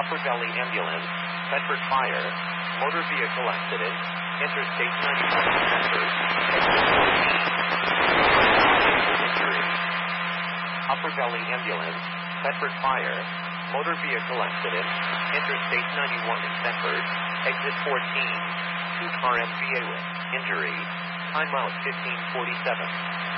Upper Valley Ambulance, Bedford Fire, Motor Vehicle Accident, Interstate 91 Bedford, Injury. Upper Valley Ambulance, Bedford Fire, Motor Vehicle Accident, Interstate 91 in Bedford, Exit 14, 2-car MVA with injury, timeout 1547.